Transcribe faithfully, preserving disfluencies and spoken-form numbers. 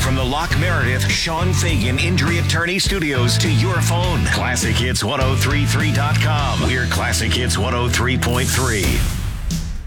from the Lock Meredith Sean Fagan Injury Attorney Studios to your phone. Classic Hits ten thirty-three dot com. We're Classic Hits one oh three point three.